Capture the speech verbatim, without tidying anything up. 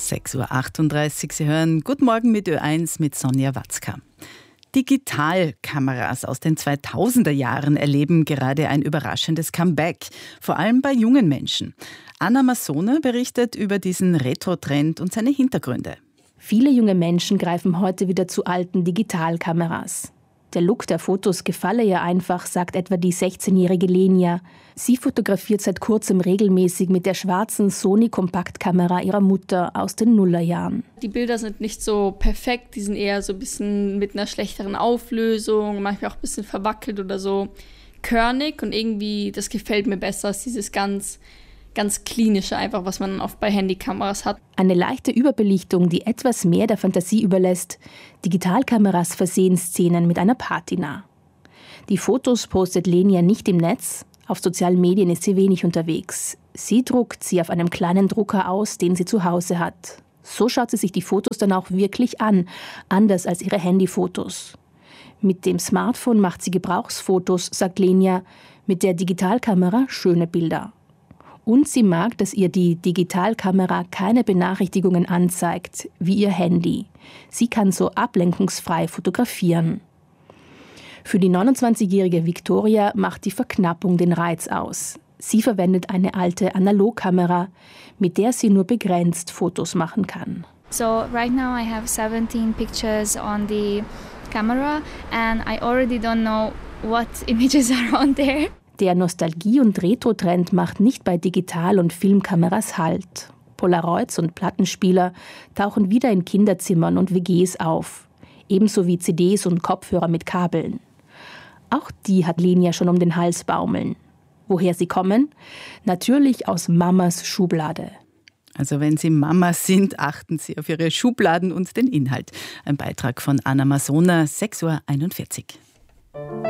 sechs Uhr achtunddreißig. Sie hören Guten Morgen mit Ö eins mit Sonja Watzka. Digitalkameras aus den zweitausender Jahren erleben gerade ein überraschendes Comeback, vor allem bei jungen Menschen. Anna Masona berichtet über diesen Retro-Trend und seine Hintergründe. Viele junge Menschen greifen heute wieder zu alten Digitalkameras. Der Look der Fotos gefalle ihr einfach, sagt etwa die sechzehnjährige Lenia. Sie fotografiert seit kurzem regelmäßig mit der schwarzen Sony-Kompaktkamera ihrer Mutter aus den Nullerjahren. Die Bilder sind nicht so perfekt, die sind eher so ein bisschen mit einer schlechteren Auflösung, manchmal auch ein bisschen verwackelt oder so körnig und irgendwie, das gefällt mir besser als dieses ganz... ganz klinische einfach, was man oft bei Handykameras hat. Eine leichte Überbelichtung, die etwas mehr der Fantasie überlässt. Digitalkameras versehen Szenen mit einer Patina. Die Fotos postet Lenia nicht im Netz. Auf sozialen Medien ist sie wenig unterwegs. Sie druckt sie auf einem kleinen Drucker aus, den sie zu Hause hat. So schaut sie sich die Fotos dann auch wirklich an, anders als ihre Handyfotos. Mit dem Smartphone macht sie Gebrauchsfotos, sagt Lenia, mit der Digitalkamera schöne Bilder. Und sie mag, dass ihr die Digitalkamera keine Benachrichtigungen anzeigt, wie ihr Handy. Sie kann so ablenkungsfrei fotografieren. Für die neunundzwanzigjährige Victoria macht die Verknappung den Reiz aus. Sie verwendet eine alte Analogkamera, mit der sie nur begrenzt Fotos machen kann. So right now I have seventeen pictures on the camera and I already don't know what images are on there. Der Nostalgie- und Retro-Trend macht nicht bei Digital- und Filmkameras Halt. Polaroids und Plattenspieler tauchen wieder in Kinderzimmern und W Gs auf. Ebenso wie C Ds und Kopfhörer mit Kabeln. Auch die hat Lenia schon um den Hals baumeln. Woher sie kommen? Natürlich aus Mamas Schublade. Also wenn Sie Mama sind, achten Sie auf Ihre Schubladen und den Inhalt. Ein Beitrag von Anna Masona, sechs Uhr einundvierzig.